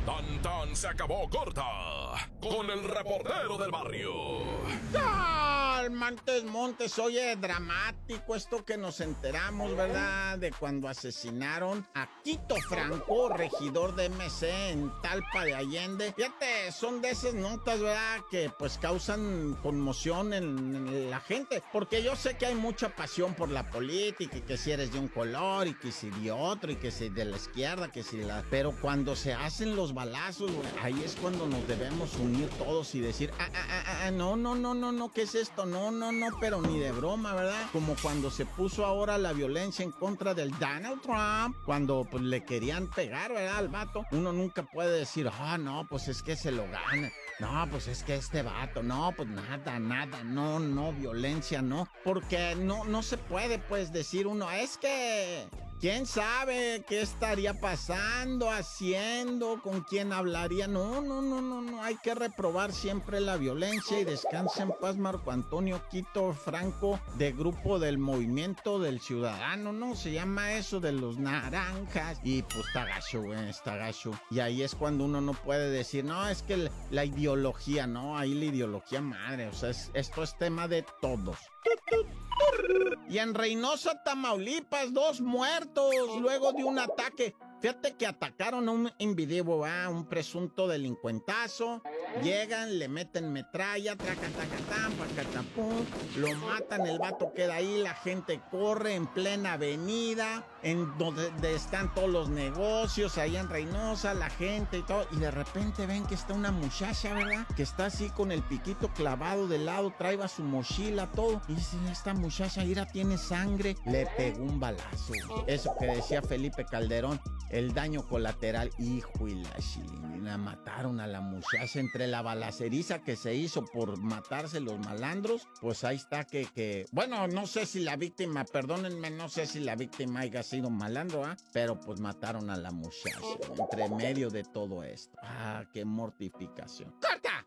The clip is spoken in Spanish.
Tan tan se acabó corta con el reportero del barrio. Montes, Montes, oye, dramático esto que nos enteramos, ¿verdad? De cuando asesinaron a Quito Franco, regidor de MC en Talpa de Allende. Fíjate, son de esas notas, ¿verdad? Que pues causan conmoción en la gente. Porque yo sé que hay mucha pasión por la política y que si eres de un color y que si de otro y que si de la izquierda, que si la... Pero cuando se hacen los balazos, ahí es cuando nos debemos unir todos y decir, no, ¿qué es esto? No, pero ni de broma, ¿verdad? Como cuando se puso ahora la violencia en contra del Donald Trump, cuando pues le querían pegar, ¿verdad? Al vato. Uno nunca puede decir, no, pues es que se lo gana. No, pues es que este vato, no, pues nada, no, violencia, no. Porque no se puede, pues, decir uno, es que... ¿Quién sabe qué estaría pasando, haciendo, con quién hablaría? No, hay que reprobar siempre la violencia y descanse en paz Marco Antonio Quito Franco, de Grupo del Movimiento del Ciudadano, ¿no? Se llama eso de los naranjas y pues está gacho, güey, está gacho. Y ahí es cuando uno no puede decir, no, es que la ideología, no, ahí la ideología madre, o sea, esto es tema de todos. Y en Reynosa, Tamaulipas, 2 muertos luego de un ataque. Fíjate que atacaron a un individuo, un presunto delincuentazo. Llegan, le meten metralla, pacatapum, lo matan, el vato queda ahí, la gente corre en plena avenida, en donde están todos los negocios, ahí en Reynosa, la gente y todo. Y de repente ven que está una muchacha, ¿verdad? Que está así con el piquito clavado de lado, trae su mochila, todo. Y dice, esta muchacha, mira, tiene sangre. Le pegó un balazo. Eso que decía Felipe Calderón. El daño colateral, hijo y la chilindrina, mataron a la muchacha entre la balaceriza que se hizo por matarse los malandros, pues ahí está bueno, no sé si la víctima, perdónenme, no sé si la víctima haya sido malandro, pero pues mataron a la muchacha entre medio de todo esto. Qué mortificación. ¡Corta!